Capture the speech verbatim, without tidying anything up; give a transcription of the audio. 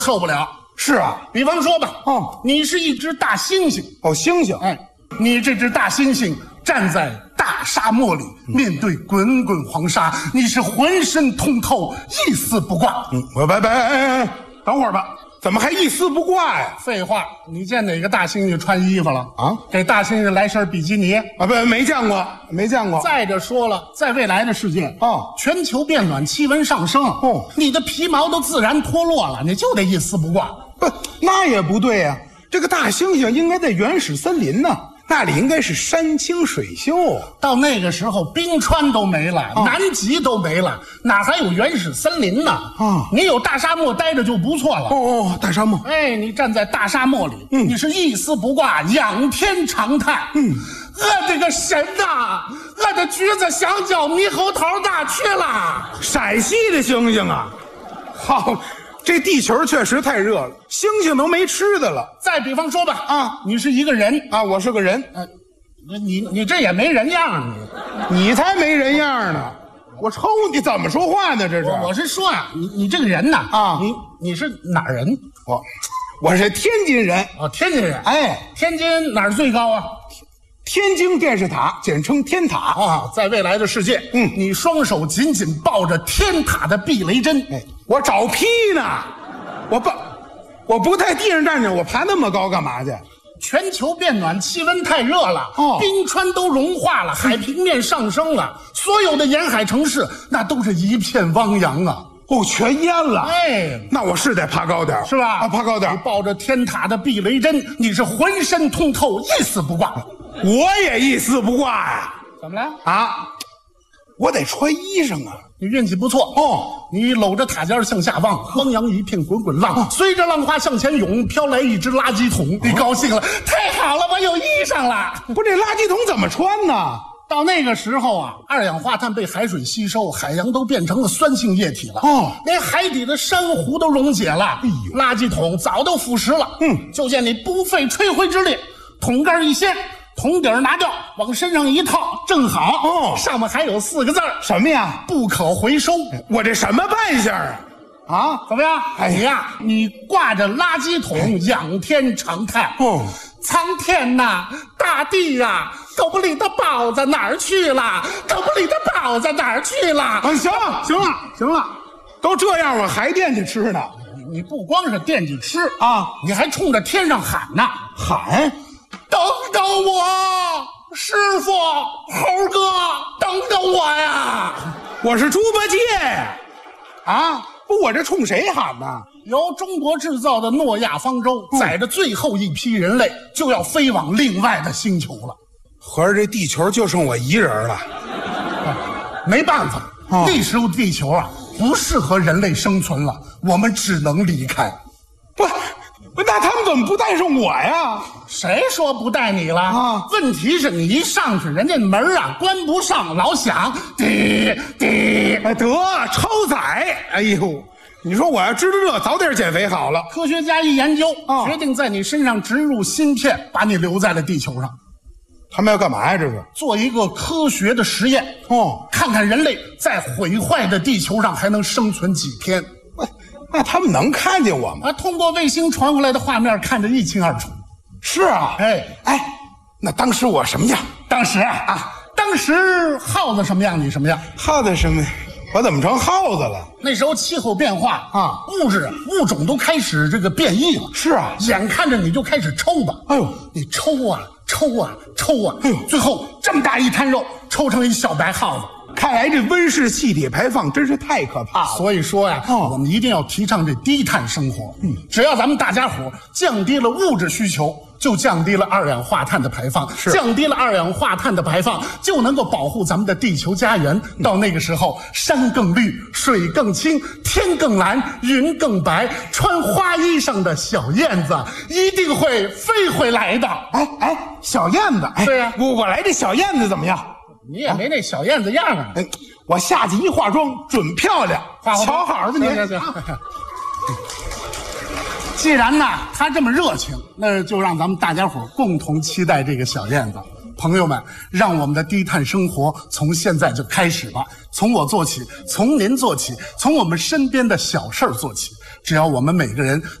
受不了。 是啊， 比方说吧， 哦， 你是一只大猩猩， 哦，猩猩， 哎，你这只大猩猩站在大沙漠里，嗯、面对滚滚黄沙，你是浑身通透，一丝不挂。 嗯，我拜拜，哎哎，等会儿吧。怎么还一丝不挂呀？ 废话，你见哪个大猩猩穿衣服了啊？ 给大猩猩来身比基尼啊？不，没见过，没见过。 再者说了，在未来的世界哦， 全球变暖，气温上升， 哦， 你的皮毛都自然脱落了，你就得一丝不挂。 不，那也不对呀、啊。这个大猩猩应该在原始森林呢。那里应该是山清水秀， 到那个时候冰川都没了， 哦、 南极都没了，哪还有原始森林呢？啊、哦，你有大沙漠待着就不错了。 哦哦，大沙漠， 哎，你站在大沙漠里，嗯，你是一丝不挂，仰天长叹，嗯，我的个神呐，我的橘子、香蕉、猕猴桃哪去了？ 陕西的猩猩啊，好。这地球确实太热了，猩猩都没吃的了。 再比方说吧， 啊， 你是一个人啊，我是个人， 呃，你你这也没人样， 你你才没人样呢！我抽你怎么说话呢？这是我我是说呀、啊，你你这个人呐啊， 你你是哪儿人？ 我我是天津人哦，天津人。 哎， 天津哪儿最高啊？ 天津电视塔，简称天塔啊，在未来的世界，嗯，你双手紧紧抱着天塔的避雷针， 哎，我找屁呢，我不，我不在地上站着，我爬那么高干嘛去？ 全球变暖，气温太热了， 哦， 冰川都融化了，海平面上升了，所有的沿海城市那都是一片汪洋啊。 哦，全淹了！ 哎， 那我是得爬高点， 是吧？ 啊，爬高点。 抱着天塔的避雷针，你是浑身通透，一丝不挂。 我也一丝不挂呀！ 怎么了？ 啊，我得穿衣裳啊！ 你运气不错哦， 你搂着塔尖向下望，汪洋一片，滚滚浪，哦、随着浪花向前涌，飘来一只垃圾桶。哦、你高兴了，太好了，我有衣裳了。 不，这垃圾桶怎么穿呢？ 到那个时候啊，二氧化碳被海水吸收，海洋都变成了酸性液体了。哦，连海底的珊瑚都溶解了。哎呦，垃圾桶早都腐蚀了。嗯，就见你不费吹灰之力，桶盖一掀，桶底儿拿掉，往身上一套，正好。哦，上面还有四个字儿， 什么呀？ 不可回收。 我这什么扮相啊？ 啊，怎么样？哎呀，你挂着垃圾桶，仰天长叹。哦。苍天呐，大地呀，狗不理的包子哪儿去了？狗不理的包子哪儿去了？ 啊，行了，行了，行了，都这样我还惦记吃呢。 你, 你不光是惦记吃啊， 你还冲着天上喊呢， 喊， 等等我，师傅，猴哥，等等我呀！ 我是猪八戒啊，不，我这冲谁喊呢？ 由中国制造的诺亚方舟载着最后一批人类，就要飞往另外的星球了。 合着这地球就剩我一人了， 没办法，哦、那时候地球啊不适合人类生存了，我们只能离开。 不，不，那他们怎么不带上我呀？ 谁说不带你了啊？ 问题是你一上去，人家门啊关不上，老响，滴滴， 哎，得超载，哎呦。你说我要知道这，早点减肥好了。 科学家一研究，哦、决定在你身上植入芯片，把你留在了地球上。 他们要干嘛呀？这是做一个科学的实验哦，看看人类在毁坏的地球上还能生存几天。 那他们能看见我吗？ 啊，通过卫星传回来的画面看得一清二楚。 是啊， 哎哎，那当时我什么样？ 当时啊啊，当时耗子什么样，你什么样？ 耗子什么？我怎么成耗子了？ 那时候气候变化啊， 物质物种都开始这个变异了。 是啊， 眼看着你就开始抽吧。 哎呦， 你抽啊抽啊抽啊，哎呦，最后这么大一滩肉，抽成一小白耗子。 看来这温室气体排放真是太可怕了。 所以说呀，哦、我们一定要提倡这低碳生活。嗯，只要咱们大家伙降低了物质需求，就降低了二氧化碳的排放。 是， 降低了二氧化碳的排放，就能够保护咱们的地球家园。嗯、到那个时候，山更绿，水更清，天更蓝，云更白，穿花衣裳的小燕子一定会飞回来的。 哎哎，小燕子，哎、 对呀、啊， 我我来这小燕子怎么样？ 你也没那小燕子样啊！ 哎，我下去一化妆，准漂亮，瞧好的你。 行行行。既然呢他这么热情，那就让咱们大家伙共同期待这个小燕子。 朋友们，让我们的低碳生活从现在就开始吧，从我做起，从您做起，从我们身边的小事儿做起。只要我们每个人